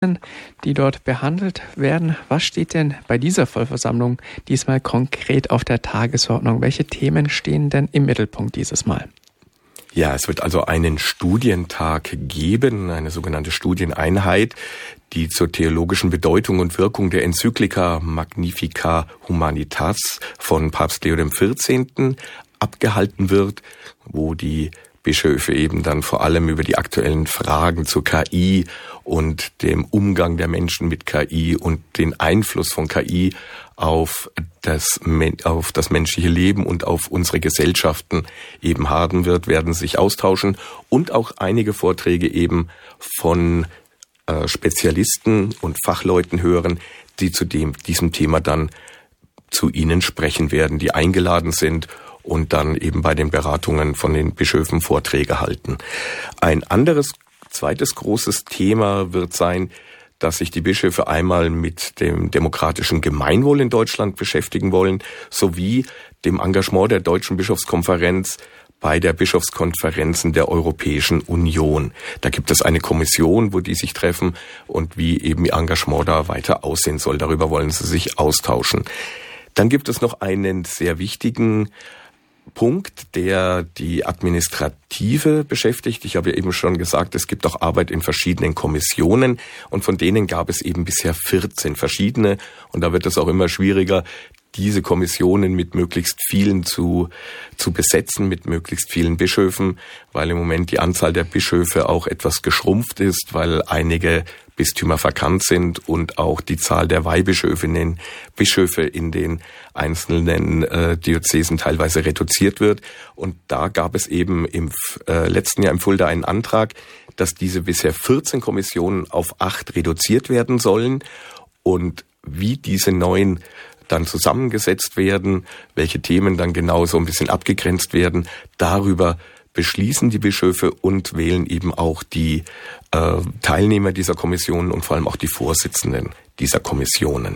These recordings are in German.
die dort behandelt werden. Was steht denn bei dieser Vollversammlung diesmal konkret auf der Tagesordnung? Welche Themen stehen denn im Mittelpunkt dieses Mal? Ja, es wird also einen Studientag geben, eine sogenannte Studieneinheit, die zur theologischen Bedeutung und Wirkung der Enzyklika Magnificat Humanitas von Papst Leo XIV. Abgehalten wird, wo die Bischöfe eben dann vor allem über die aktuellen Fragen zur KI und dem Umgang der Menschen mit KI und den Einfluss von KI auf das menschliche Leben und auf unsere Gesellschaften eben haben wird, werden sich austauschen und auch einige Vorträge eben von Spezialisten und Fachleuten hören, die zu diesem Thema dann zu ihnen sprechen werden, die eingeladen sind und dann eben bei den Beratungen von den Bischöfen Vorträge halten. Ein anderes, zweites großes Thema wird sein, dass sich die Bischöfe einmal mit dem demokratischen Gemeinwohl in Deutschland beschäftigen wollen, sowie dem Engagement der Deutschen Bischofskonferenz bei der Bischofskonferenzen der Europäischen Union. Da gibt es eine Kommission, wo die sich treffen und wie eben ihr Engagement da weiter aussehen soll. Darüber wollen sie sich austauschen. Dann gibt es noch einen sehr wichtigen Punkt, der die Administrative beschäftigt. Ich habe ja eben schon gesagt, es gibt auch Arbeit in verschiedenen Kommissionen und von denen gab es eben bisher 14 verschiedene und da wird es auch immer schwieriger, diese Kommissionen mit möglichst vielen zu besetzen, mit möglichst vielen Bischöfen, weil im Moment die Anzahl der Bischöfe auch etwas geschrumpft ist, weil einige Bistümer vakant sind und auch die Zahl der Bischöfe in den einzelnen Diözesen teilweise reduziert wird. Und da gab es eben im letzten Jahr im Fulda einen Antrag, dass diese bisher 14 Kommissionen auf 8 reduziert werden sollen. Und wie diese neuen dann zusammengesetzt werden, welche Themen dann genau so ein bisschen abgegrenzt werden, darüber beschließen die Bischöfe und wählen eben auch die Teilnehmer dieser Kommissionen und vor allem auch die Vorsitzenden dieser Kommissionen.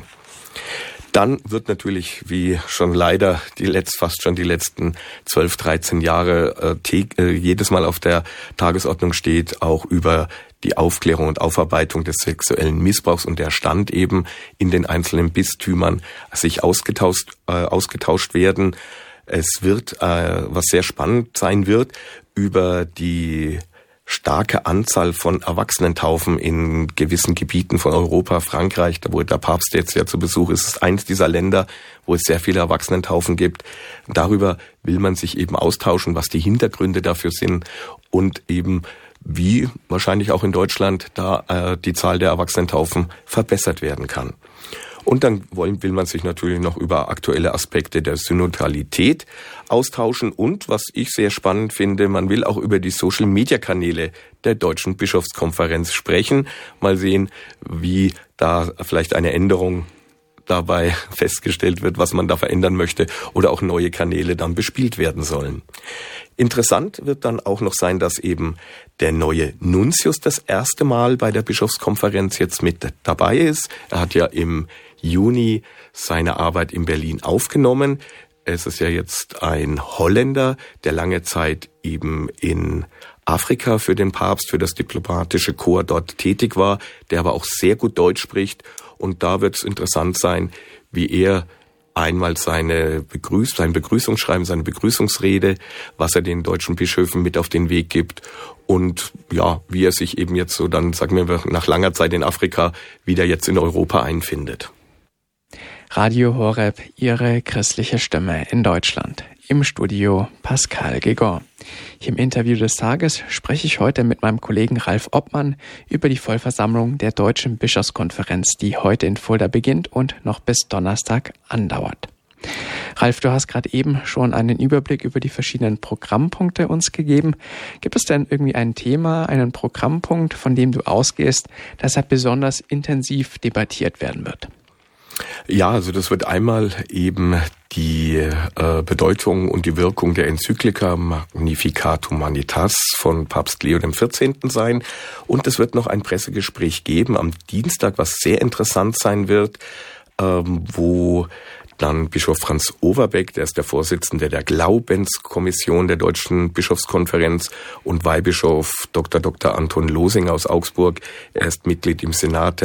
Dann wird natürlich, wie schon leider fast schon die letzten 12, 13 Jahre jedes Mal auf der Tagesordnung steht, auch über die Aufklärung und Aufarbeitung des sexuellen Missbrauchs und der Stand eben in den einzelnen Bistümern sich ausgetauscht werden. Es wird, was sehr spannend sein wird, über die starke Anzahl von Erwachsenentaufen in gewissen Gebieten von Europa, Frankreich, da wo der Papst jetzt ja zu Besuch ist, ist eines dieser Länder, wo es sehr viele Erwachsenentaufen gibt. Darüber will man sich eben austauschen, was die Hintergründe dafür sind und eben wie wahrscheinlich auch in Deutschland da die Zahl der Erwachsenentaufen verbessert werden kann. Und dann will man sich natürlich noch über aktuelle Aspekte der Synodalität austauschen. Und was ich sehr spannend finde, man will auch über die Social-Media-Kanäle der Deutschen Bischofskonferenz sprechen. Mal sehen, wie da vielleicht eine Änderung dabei festgestellt wird, was man da verändern möchte oder auch neue Kanäle dann bespielt werden sollen. Interessant wird dann auch noch sein, dass eben der neue Nuntius das erste Mal bei der Bischofskonferenz jetzt mit dabei ist. Er hat ja im Juni seine Arbeit in Berlin aufgenommen. Es ist ja jetzt ein Holländer, der lange Zeit eben in Afrika für den Papst, für das diplomatische Korps dort tätig war, der aber auch sehr gut Deutsch spricht. Und da wird es interessant sein, wie er einmal sein Begrüßungsschreiben, seine Begrüßungsrede, was er den deutschen Bischöfen mit auf den Weg gibt und ja, wie er sich eben jetzt so dann, sagen wir, nach langer Zeit in Afrika wieder jetzt in Europa einfindet. Radio Horeb, Ihre christliche Stimme in Deutschland. Im Studio Pascal Gegon. Hier im Interview des Tages spreche ich heute mit meinem Kollegen Ralf Obmann über die Vollversammlung der Deutschen Bischofskonferenz, die heute in Fulda beginnt und noch bis Donnerstag andauert. Ralf, du hast gerade eben schon einen Überblick über die verschiedenen Programmpunkte uns gegeben. Gibt es denn irgendwie ein Thema, einen Programmpunkt, von dem du ausgehst, dass er besonders intensiv debattiert werden wird? Ja, also das wird einmal eben die Bedeutung und die Wirkung der Enzyklika Magnificat Humanitas von Papst Leo XIV. Sein. Und es wird noch ein Pressegespräch geben am Dienstag, was sehr interessant sein wird, wo Dann Bischof Franz Overbeck, der ist der Vorsitzende der Glaubenskommission der Deutschen Bischofskonferenz, und Weihbischof Dr. Anton Losinger aus Augsburg. Er ist Mitglied im Senat